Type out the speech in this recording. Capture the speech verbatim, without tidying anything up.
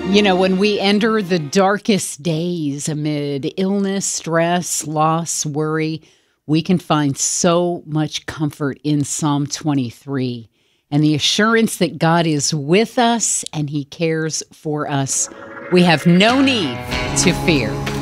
You know, when we enter the darkest days amid illness, stress, loss, worry, we can find so much comfort in Psalm twenty-three and the assurance that God is with us and he cares for us. We have no need to fear.